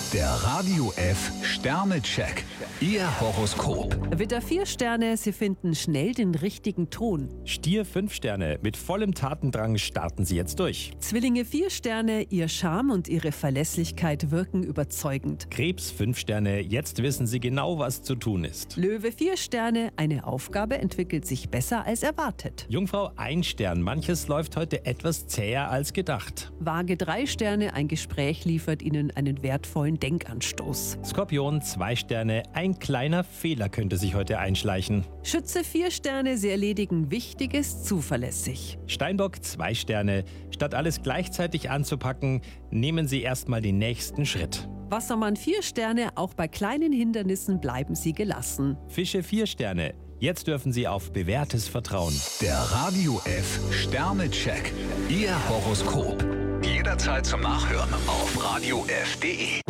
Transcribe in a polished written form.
Der Radio F Sternecheck. Ihr Horoskop. Widder 4 Sterne, Sie finden schnell den richtigen Ton. Stier 5 Sterne, mit vollem Tatendrang starten Sie jetzt durch. Zwillinge 4 Sterne, Ihr Charme und Ihre Verlässlichkeit wirken überzeugend. Krebs 5 Sterne, jetzt wissen Sie genau, was zu tun ist. Löwe 4 Sterne, eine Aufgabe entwickelt sich besser als erwartet. Jungfrau 1 Stern, manches läuft heute etwas zäher als gedacht. Waage 3 Sterne, ein Gespräch liefert Ihnen einen wertvollen Denkanstoß. Skorpion 2 Sterne, ein kleiner Fehler könnte sich heute einschleichen. Schütze 4 Sterne, Sie erledigen Wichtiges zuverlässig. Steinbock 2 Sterne, statt alles gleichzeitig anzupacken, nehmen Sie erstmal den nächsten Schritt. Wassermann 4 Sterne, auch bei kleinen Hindernissen bleiben Sie gelassen. Fische 4 Sterne, jetzt dürfen Sie auf bewährtes vertrauen. Der Radio F Sternecheck. Ihr Horoskop. Jederzeit zum Nachhören auf radiof.de.